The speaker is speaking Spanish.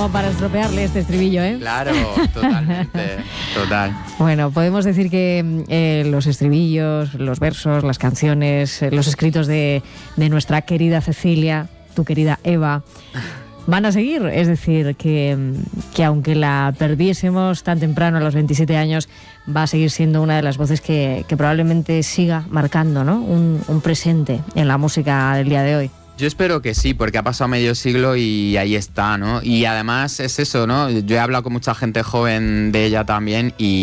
como para estropearle este estribillo, ¿eh? Claro, totalmente, total. Bueno, podemos decir que los estribillos, los versos, las canciones, los escritos de nuestra querida Cecilia, tu querida Eva, van a seguir. Es decir, que aunque la perdiésemos tan temprano, a los 27 años, va a seguir siendo una de las voces que probablemente siga marcando, ¿no?, un presente en la música del día de hoy. Yo espero que sí, porque ha pasado medio siglo y ahí está, ¿no? Y además es eso, ¿no? Yo he hablado con mucha gente joven de ella también y